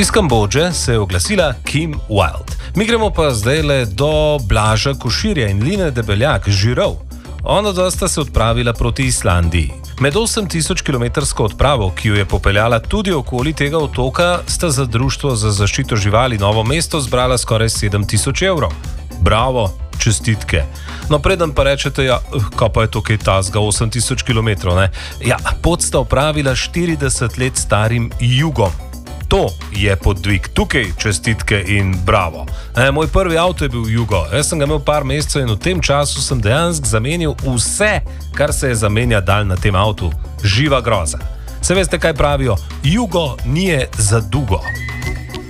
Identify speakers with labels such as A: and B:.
A: Iz Kambodže se je oglasila Kim Wilde. Mi gremo pa zdaj le do Blaža Koširja in Line Debeljak, Žirov. Ona dva sta se odpravila proti Islandiji. Med 8000 km odpravo, ki jo je popeljala tudi okoli tega otoka, sta za Društvo za zaščito živali Novo mesto zbrala skoraj 7000 evrov. Bravo, čestitke. No, preden pa rečete, ja, kaj pa je to kaj tazga, 8000 km, ne? Ja, pot sta opravila 40 let starim jugom. To je podvig, tukaj čestitke in bravo. Moj prvi avto je bil Jugo, jaz sem ga imel par mesecev in v tem času sem dejansko zamenil vse, kar se je zamenja dal na tem avtu. Živa groza. Se veste, kaj pravijo? Jugo nije za dugo.